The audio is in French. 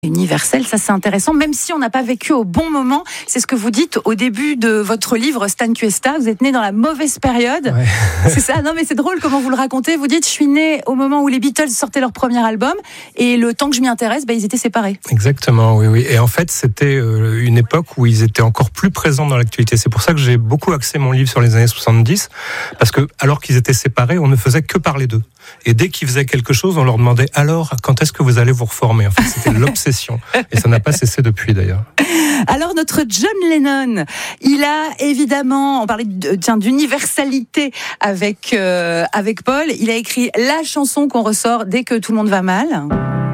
Universel, ça c'est intéressant, même si on n'a pas vécu au bon moment. C'est ce que vous dites au début de votre livre Stan Cuesta, vous êtes né dans la mauvaise période. Ouais. C'est ça, non mais c'est drôle comment vous le racontez. Vous dites, je suis né au moment où les Beatles sortaient leur premier album et le temps que je m'y intéresse, ils étaient séparés. Exactement, oui. Et en fait, c'était une époque où ils étaient encore plus présents dans l'actualité. C'est pour ça que j'ai beaucoup axé mon livre sur les années 70, parce que alors qu'ils étaient séparés, on ne faisait que parler d'eux. Et dès qu'ils faisaient quelque chose, on leur demandait alors, quand est-ce que vous allez vous reformer? En fait, c'était l'obsession. Et ça n'a pas cessé depuis d'ailleurs. Alors notre John Lennon, il a évidemment, on parlait d'universalité avec Paul, il a écrit la chanson qu'on ressort dès que tout le monde va mal.